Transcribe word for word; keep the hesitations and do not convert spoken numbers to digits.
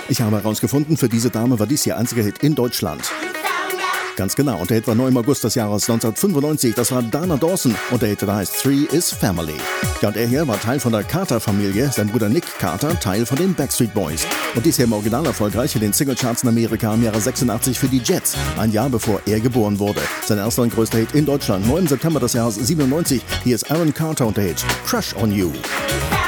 Ich habe herausgefunden, für diese Dame war dies ihr einziger Hit in Deutschland. Ganz genau, und der Hit war neu im August des Jahres neunzehnhundertfünfundneunzig. Das war Dana Dawson und der Hit, der heißt Three is Family. Ja, und er hier war Teil von der Carter-Familie, sein Bruder Nick Carter Teil von den Backstreet Boys. Und dies hier im Original erfolgreich in den Singlecharts in Amerika im Jahre sechsundachtzig für die Jets, ein Jahr bevor er geboren wurde. Sein erster und größter Hit in Deutschland, neu im September des Jahres siebenundneunzig. Hier ist Aaron Carter und der Hit Crush on You.